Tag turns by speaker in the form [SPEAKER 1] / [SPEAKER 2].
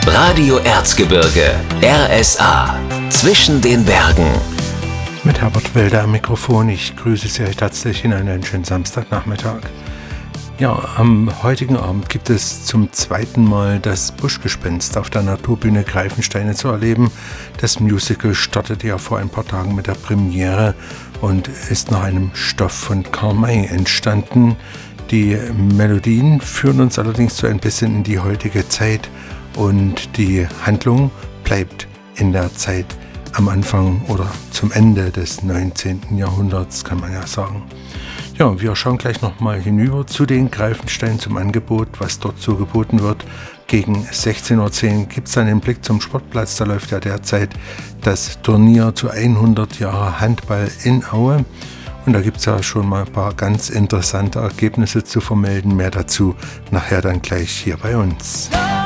[SPEAKER 1] Radio Erzgebirge, RSA, zwischen den Bergen.
[SPEAKER 2] Mit Herbert Welder am Mikrofon. Ich grüße Sie recht herzlich in einen schönen Samstagnachmittag. Ja, am heutigen Abend gibt es zum zweiten Mal das Buschgespenst auf der Naturbühne Greifensteine zu erleben. Das Musical startete ja vor ein paar Tagen mit der Premiere und ist nach einem Stoff von Karl May entstanden. Die Melodien führen uns allerdings so ein bisschen in die heutige Zeit und die Handlung bleibt in der Zeit am Anfang oder zum Ende des 19. Jahrhunderts, kann man ja sagen. Ja, wir schauen gleich nochmal hinüber zu den Greifensteinen, zum Angebot, was dort so geboten wird. Gegen 16.10 Uhr gibt es dann den Blick zum Sportplatz. Da läuft ja derzeit das Turnier zu 100 Jahre Handball in Aue. Und da gibt es ja schon mal ein paar ganz interessante Ergebnisse zu vermelden. Mehr dazu nachher dann gleich hier bei uns.